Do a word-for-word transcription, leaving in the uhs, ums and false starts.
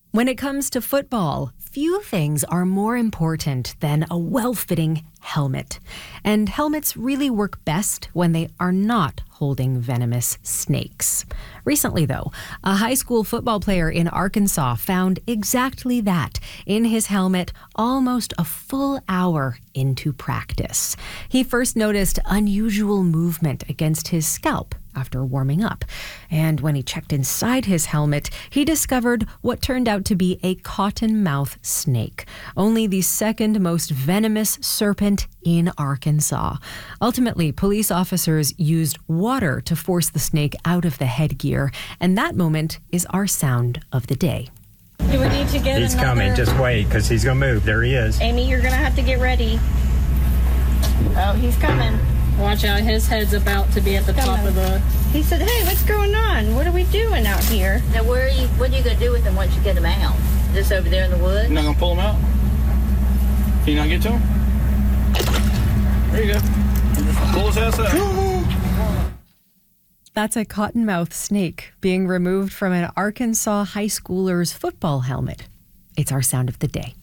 When it comes to football, few things are more important than a well-fitting helmet. And helmets really work best when they are not holding venomous snakes. Recently, though, a high school football player in Arkansas found exactly that in his helmet almost a full hour into practice. He first noticed unusual movement against his scalp after warming up. And when he checked inside his helmet, he discovered what turned out to be a cottonmouth snake, only the second most venomous serpent in Arkansas. Ultimately, police officers used water to force the snake out of the headgear, and that moment is our sound of the day. Do we need to get He's another... coming. Just wait, because he's going to move. There he is. Amy, you're going to have to get ready. Oh, he's coming. Watch out, his head's about to be at the Come top on. of the... He said, hey, what's going on? What are we doing out here? Now, where are you? What are you going to do with him once you get him out? Just over there in the woods? You're not going to pull him out? Can you not get to him? There you go. Pull his ass out. That's a cottonmouth snake being removed from an Arkansas high schooler's football helmet. It's our sound of the day.